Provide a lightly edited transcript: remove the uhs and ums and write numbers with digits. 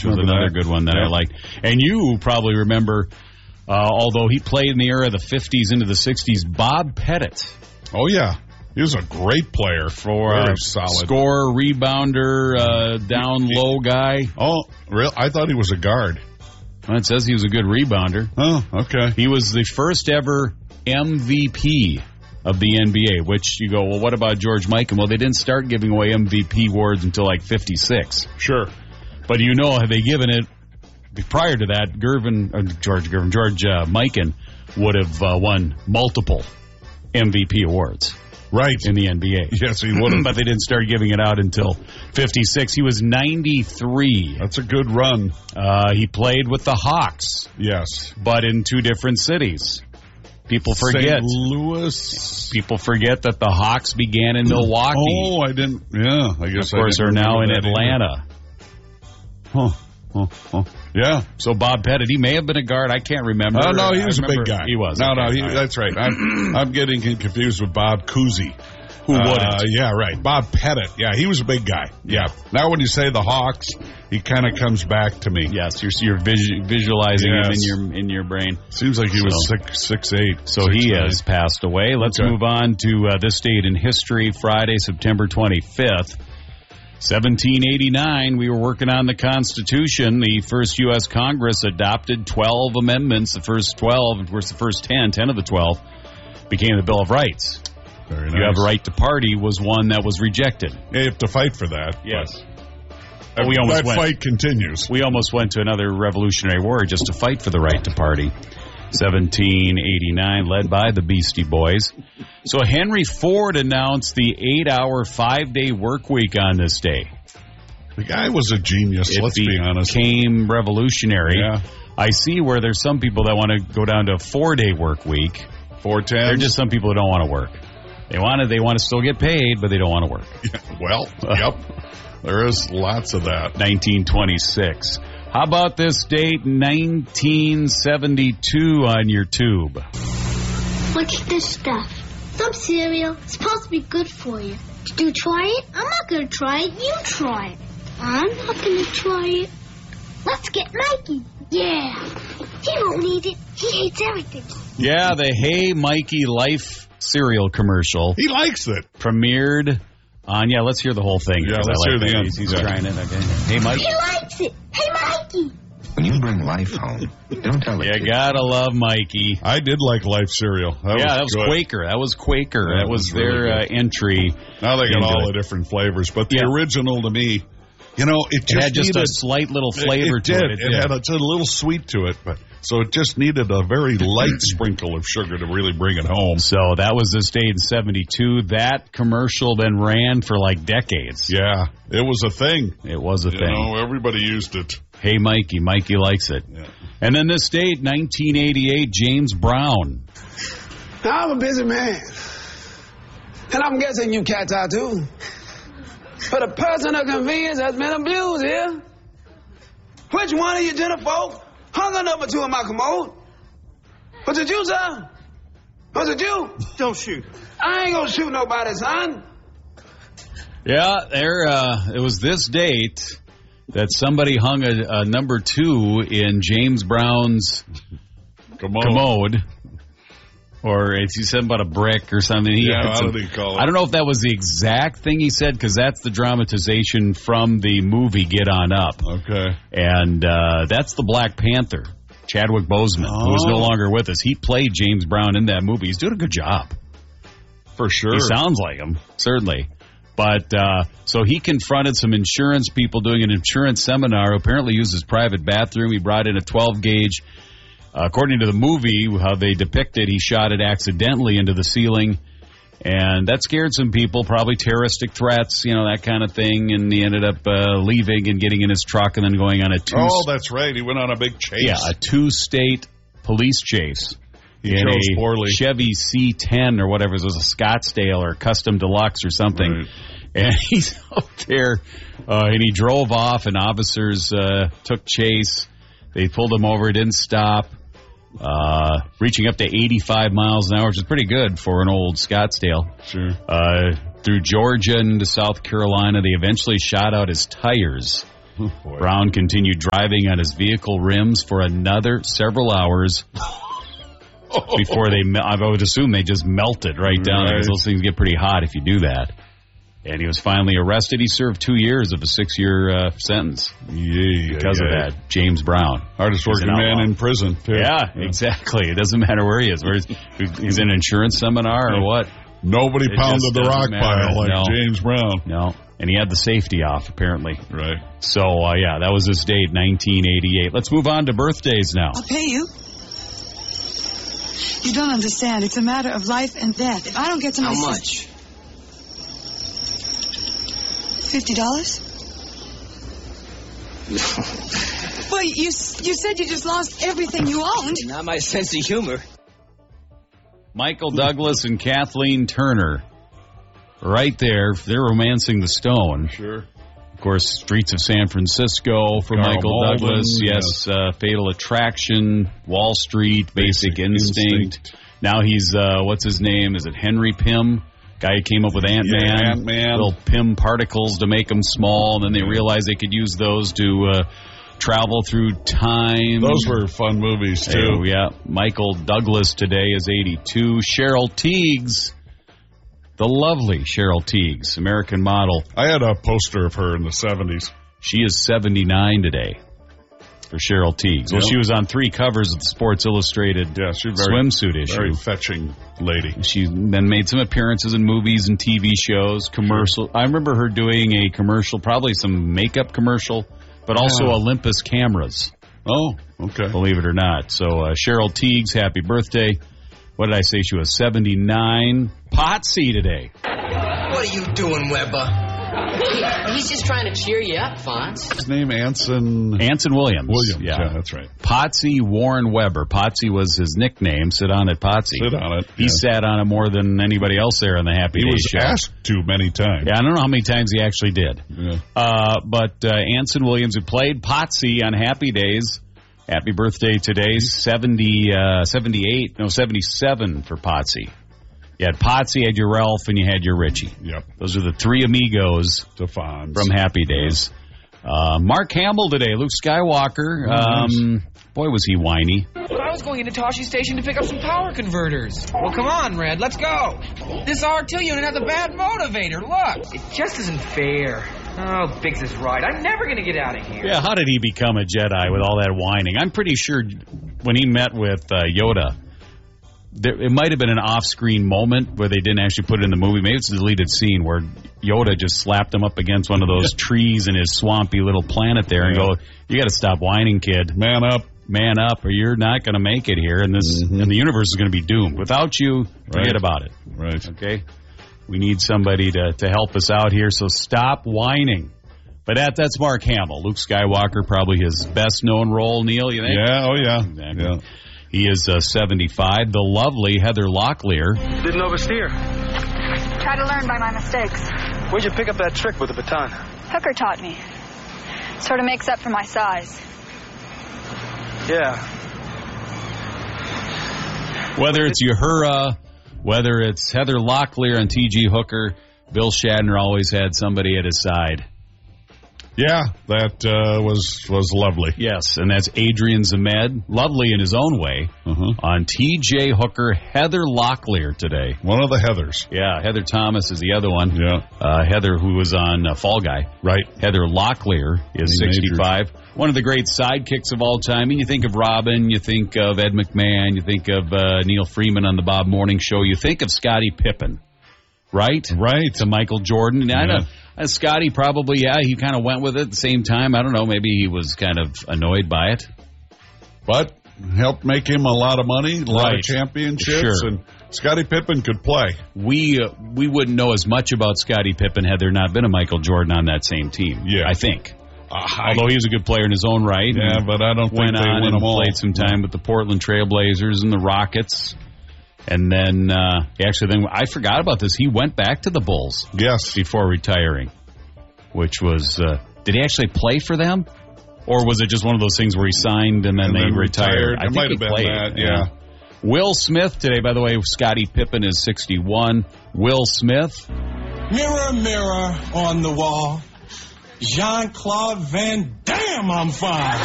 which was another good one that I liked. And you probably remember, although he played in the era of the 50s into the 60s, Bob Pettit. Oh, yeah. He was a great player. Very solid. Scorer, rebounder, down low guy. Oh, real? I thought he was a guard. Well, it says he was a good rebounder. Oh, okay. He was the first ever MVP of the NBA, which you go, well, what about George Mikan? Well, they didn't start giving away MVP awards until like 56. Sure. But had they given it prior to that, George Mikan would have won multiple MVP awards. Right. In the NBA. Yes, he would have. But they didn't start giving it out until 56. He was 93. That's a good run. He played with the Hawks. Yes. But in two different cities. People forget. St. Louis. People forget that the Hawks began in Milwaukee. Oh, I didn't. Yeah, I guess. Of course, are now in Atlanta. Yeah. So Bob Pettit, he may have been a guard. I can't remember. Oh, no, he was a big guy. He was. No, that's right. I'm getting confused with Bob Cousy. Who wouldn't? Yeah, right. Bob Pettit. Yeah, he was a big guy. Yeah. Now when you say the Hawks, he kind of comes back to me. Yes, you're visualizing him in your brain. Seems like he was 6'8". So he has passed away. Let's move on to this date in history, Friday, September 25th. 1789, we were working on the Constitution. The first U.S. Congress adopted 12 amendments. The first 12, of course, the first 10 of the 12, became the Bill of Rights. Very nice. You have a right to party was one that was rejected. Yeah, you have to fight for that. Yes. That fight continues. We almost went to another Revolutionary War just to fight for the right to party. 1789, led by the Beastie Boys. So Henry Ford announced the 8-hour, 5-day work week on this day. The guy was a genius, let's be honest. It became revolutionary. Yeah. I see where there's some people that want to go down to a 4-day work week. 4-10. There are just some people that don't want to work. They want to still get paid, but they don't want to work. Yeah, well, yep. There is lots of that. 1926. How about this date, 1972 on your tube? Look at this stuff. Some cereal. It's supposed to be good for you. Did you try it? I'm not going to try it. You try it. I'm not going to try it. Let's get Mikey. Yeah. He won't need it. He hates everything. Yeah, the Hey Mikey Life cereal commercial. He likes it. Premiered on, let's hear the whole thing. Yeah, let's hear the end. He's trying it. Okay. Hey, Mike. He likes it. Hey, Mikey. When you bring life home, don't tell it. You gotta love Mikey. I did like Life cereal. That was good. Quaker. That was Quaker. That was their entry. Now they got all the different flavors, but the original to me, it had just a slight little flavor to it. It had a little sweet to it, so it just needed a very light sprinkle of sugar to really bring it home. So that was this day in 72. That commercial then ran for like decades. Yeah, it was a thing. It was a thing. Everybody used it. Hey, Mikey. Mikey likes it. Yeah. And then this date, 1988, James Brown. Now, I'm a busy man. And I'm guessing you cats are too. But a person of convenience has been abused here. Which one of you gentlefolk hung a number 2 in my commode? Was it you, sir? Was it you? Don't shoot. I ain't gonna shoot nobody, son. Yeah, it was this date that somebody hung a number 2 in James Brown's commode. Or he said about a brick or something. How did he call it? I don't know if that was the exact thing he said, because that's the dramatization from the movie Get On Up. Okay. And that's the Black Panther, Chadwick Boseman, who is no longer with us. He played James Brown in that movie. He's doing a good job. For sure. He sounds like him, certainly. But so he confronted some insurance people doing an insurance seminar who apparently used his private bathroom. He brought in a 12-gauge. According to the movie, how they depict it, he shot it accidentally into the ceiling, and that scared some people, probably terroristic threats, that kind of thing, and he ended up leaving and getting in his truck and then going on a that's right. He went on a big chase. Yeah, a 2-state police chase. He chose poorly. Chevy C10 or whatever. It was a Scottsdale or Custom Deluxe or something. Right. And he's out there, and he drove off, and officers took chase. They pulled him over, didn't stop. Reaching up to 85 miles an hour, which is pretty good for an old Scottsdale. Sure. Through Georgia into South Carolina, they eventually shot out his tires. Oh, boy. Brown continued driving on his vehicle rims for another several hours before I would assume they just melted right down because those things get pretty hot if you do that. And he was finally arrested. He served 2 years of a 6-year sentence because of that. James Brown. Hardest working man in prison, too. Yeah, exactly. It doesn't matter where he is. He's in an insurance seminar or what? Nobody pounded the rock pile like James Brown. No. And he had the safety off, apparently. Right. So, that was his date, 1988. Let's move on to birthdays now. I'll pay you. You don't understand. It's a matter of life and death. If I don't get to my... How much? $50? Well, you said you just lost everything you owned. Not my sense of humor. Michael Douglas and Kathleen Turner. Right there. They're romancing the stone. Sure. Of course, Streets of San Francisco for Carl Michael Malden, Douglas. Yes, Fatal Attraction, Wall Street, Basic Instinct. Now he's, what's his name? Is it Henry Pym? Guy who came up with Ant-Man. Ant-Man. Little Pym particles to make them small, and then they realized they could use those to travel through time. Those were fun movies, too. Yeah. Michael Douglas today is 82. Cheryl Tiegs, the lovely Cheryl Tiegs, American model. I had a poster of her in the 70s. She is 79 today. For Cheryl Tiegs. Well, she was on 3 covers of the Sports Illustrated swimsuit issue. Very fetching lady. She then made some appearances in movies and TV shows, commercial. I remember her doing a commercial, probably some makeup commercial, but also Olympus cameras. Oh, okay. Believe it or not. So Cheryl Tiegs, happy birthday. What did I say? She was 79. Potsy today. What are you doing, Weber? He's just trying to cheer you up, Fonz. His name, Anson Williams. Yeah, that's right. Potsy Warren Weber. Potsy was his nickname. Sit on it, Potsy. Sit on it. He sat on it more than anybody else there on the Happy Days show. He was asked to many times. Yeah, I don't know how many times he actually did. Yeah. But Anson Williams, who played Potsy on Happy Days, happy birthday today, 77 for Potsy. You had Potsy, you had your Ralph, and you had your Richie. Yep. Those are the 3 amigos from Happy Days. Mark Hamill today, Luke Skywalker. Boy, was he whiny. I was going into Toshi Station to pick up some power converters. Well, come on, Red, let's go. This R2 unit has a bad motivator. Look. It just isn't fair. Oh, Biggs is right. I'm never going to get out of here. Yeah, how did he become a Jedi with all that whining? I'm pretty sure when he met with Yoda, it might have been an off-screen moment where they didn't actually put it in the movie. Maybe it's a deleted scene where Yoda just slapped him up against one of those trees in his swampy little planet there and go, "You got to stop whining, kid. Man up, or you're not going to make it here, and this and the universe is going to be doomed. Without you, forget about it." Right. Okay? We need somebody to help us out here, so stop whining. But that's Mark Hamill. Luke Skywalker, probably his best-known role, Neil, you think? Yeah, oh yeah. Exactly. Yeah. He is 75. The lovely Heather Locklear. Didn't oversteer. Try to learn by my mistakes. Where'd you pick up that trick with the baton? Hooker taught me. Sort of makes up for my size. Yeah. Whether it's Uhura, whether it's Heather Locklear and T.G. Hooker, Bill Shatner always had somebody at his side. Yeah, that was lovely. Yes, and that's Adrian Zemed, lovely in his own way, on T.J. Hooker, Heather Locklear today. One of the Heathers. Yeah, Heather Thomas is the other one. Yeah. Heather, who was on Fall Guy. Right. Heather Locklear is 65. One of the great sidekicks of all time. I mean, you think of Robin, you think of Ed McMahon, you think of Neil Freeman on the Bob Morning Show, you think of Scottie Pippen. Right? Right. To Michael Jordan. I know. Scotty probably, he kind of went with it at the same time. I don't know. Maybe he was kind of annoyed by it. But helped make him a lot of money, a lot of championships, and Scottie Pippen could play. We wouldn't know as much about Scottie Pippen had there not been a Michael Jordan on that same team, I think. Although he was a good player in his own right. Yeah, but I don't think they win them all. Played some time with the Portland Trailblazers and the Rockets. And then, I forgot about this. He went back to the Bulls. Yes. Before retiring, which was, did he actually play for them? Or was it just one of those things where he signed and then they retired? I think he played. That, yeah. Will Smith today, by the way, Scottie Pippen is 61. Will Smith. Mirror, mirror on the wall. Jean-Claude Van Damme, I'm fine.